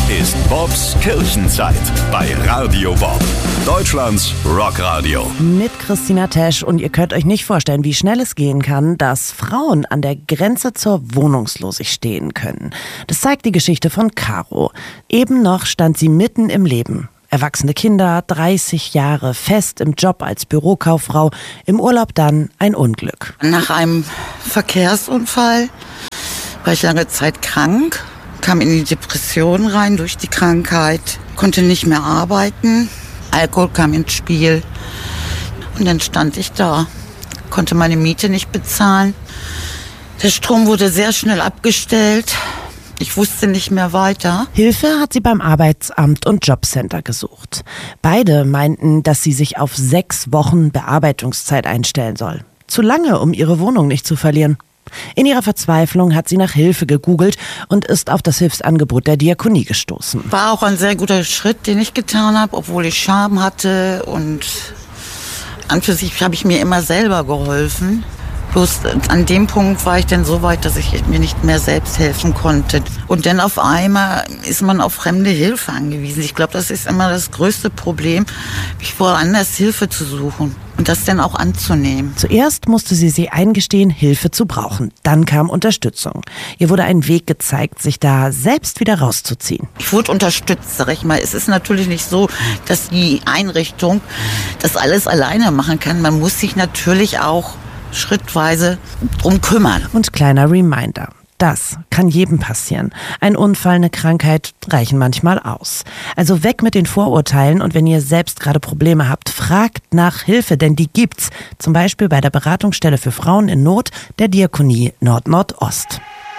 ist Bobs Kirchenzeit bei Radio Bob, Deutschlands Rockradio. Mit Christina Tesch, und ihr könnt euch nicht vorstellen, wie schnell es gehen kann, dass Frauen an der Grenze zur Wohnungslosigkeit stehen können. Das zeigt die Geschichte von Caro. Eben noch stand sie mitten im Leben. Erwachsene Kinder, 30 Jahre, fest im Job als Bürokauffrau, im Urlaub dann ein Unglück. Nach einem Verkehrsunfall war ich lange Zeit krank, kam in die Depression rein durch die Krankheit, konnte nicht mehr arbeiten, Alkohol kam ins Spiel und dann stand ich da, konnte meine Miete nicht bezahlen. Der Strom wurde sehr schnell abgestellt. Ich wusste nicht mehr weiter. Hilfe hat sie beim Arbeitsamt und Jobcenter gesucht. Beide meinten, dass sie sich auf 6 Wochen Bearbeitungszeit einstellen soll. Zu lange, um ihre Wohnung nicht zu verlieren. In ihrer Verzweiflung hat sie nach Hilfe gegoogelt und ist auf das Hilfsangebot der Diakonie gestoßen. War auch ein sehr guter Schritt, den ich getan habe, obwohl ich Scham hatte. Und an für sich habe ich mir immer selber geholfen. Bloß an dem Punkt war ich dann so weit, dass ich mir nicht mehr selbst helfen konnte. Und dann auf einmal ist man auf fremde Hilfe angewiesen. Ich glaube, das ist immer das größte Problem, mich woanders Hilfe zu suchen und das dann auch anzunehmen. Zuerst musste sie eingestehen, Hilfe zu brauchen. Dann kam Unterstützung. Ihr wurde ein Weg gezeigt, sich da selbst wieder rauszuziehen. Ich wurde unterstützt, sag ich mal. Es ist natürlich nicht so, dass die Einrichtung das alles alleine machen kann. Man muss sich natürlich auch schrittweise drum kümmern. Und kleiner Reminder: Das kann jedem passieren. Ein Unfall, eine Krankheit reichen manchmal aus. Also weg mit den Vorurteilen, und wenn ihr selbst gerade Probleme habt, fragt nach Hilfe, denn die gibt's. Zum Beispiel bei der Beratungsstelle für Frauen in Not der Diakonie Nord-Nordost.